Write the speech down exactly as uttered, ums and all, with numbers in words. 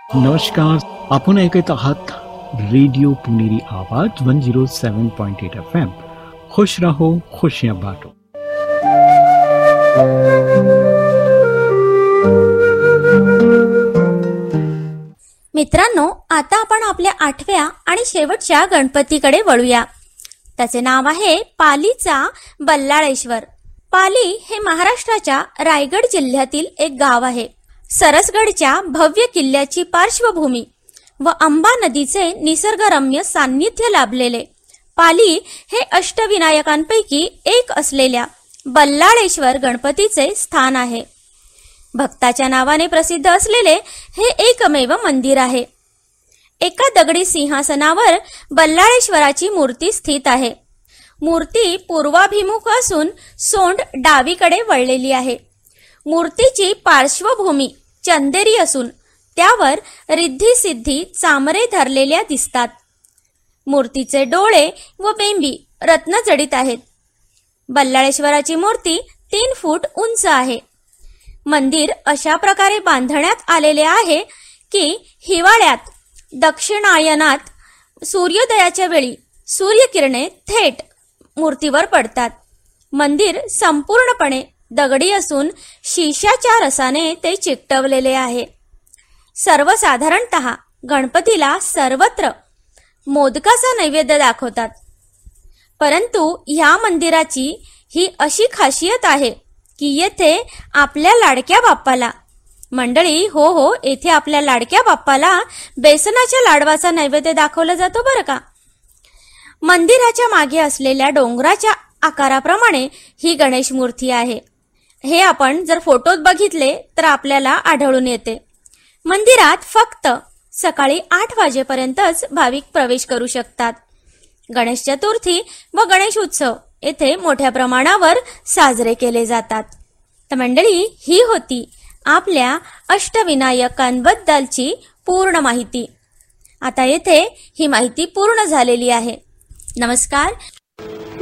नमस्कार, आपण ऐकत आहात रेडिओ पुणेरी आवाज वन झिरो सेवन पॉइंट एट एफ एम. खुश रहो, खुशियां बांटो. मित्रांनो, आता आपण आपल्या आठव्या आणि शेवटच्या गणपतीकडे वळूया. त्याचे नाव आहे पालीचा बल्लाळेश्वर. पाली हे महाराष्ट्राच्या रायगड जिल्ह्यातील एक गाव आहे. सरसगडच्या भव्य किल्ल्याची पार्श्वभूमी व अंबा नदीचे निसर्गरम्य सान्निध्य लाभलेले पाली हे अष्टविनायकांपैकी एक असलेल्या बल्लाळेश्वर गणपतीचे स्थान आहे. भक्ताच्या नावाने प्रसिद्ध असलेले हे एकमेव मंदिर आहे. एका दगडी सिंहासनावर बल्लाळेश्वराची मूर्ती स्थित आहे. मूर्ती पूर्वाभिमुख असून सोंड डावीकडे वळलेली आहे. मूर्तीची पार्श्वभूमी चंदेरी असून त्यावर रिद्धी सिद्धी चामरे धरलेल्या दिसतात. मूर्तीचे डोळे व बेंबी रत्नजडित आहेत. बल्लाळेश्वराची मूर्ती तीन फूट उंच आहे. मंदिर अशा प्रकारे बांधण्यात आलेले आहे की हिवाळ्यात दक्षिणायनात सूर्योदयाच्या वेळी सूर्यकिरणे थेट मूर्तीवर पडतात. मंदिर संपूर्णपणे दगडी असून शिशाच्या रसाने ते चिकटवलेले आहे. सर्वसाधारणतः गणपतीला सर्वत्र मोदकाचा नैवेद्य दाखवतात, परंतु ह्या मंदिराची ही अशी खासियत आहे की येथे आपल्या लाडक्या बाप्पाला मंडळी हो हो येथे आपल्या लाडक्या बाप्पाला बेसनाच्या लाडवाचा नैवेद्य दाखवला जातो बरं का. मंदिराच्या मागे असलेल्या डोंगराच्या आकाराप्रमाणे ही गणेश मूर्ती आहे. हे आपण जर फोटोत बघितले तर आपल्याला आढळून येते. मंदिरात फक्त सकाळी आठ वाजेपर्यंतच भाविक प्रवेश करू शकतात. गणेश चतुर्थी व गणेश उत्सव येथे मोठ्या प्रमाणावर साजरे केले जातात. तर मंडळी, ही होती आपल्या अष्टविनायकांबद्दलची पूर्ण माहिती. आता येथे ही माहिती पूर्ण झालेली आहे. नमस्कार.